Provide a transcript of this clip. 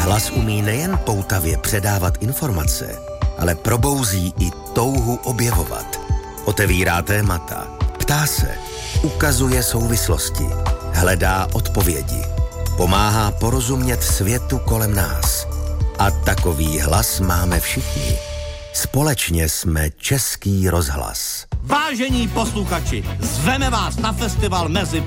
hlas umí nejen poutavě předávat informace, ale probouzí i touhu objevovat. Otevírá témata, ptá se, ukazuje souvislosti, hledá odpovědi, pomáhá porozumět světu kolem nás. A takový hlas máme všichni. Společně jsme Český rozhlas. Vážení posluchači, zveme vás na festival mezi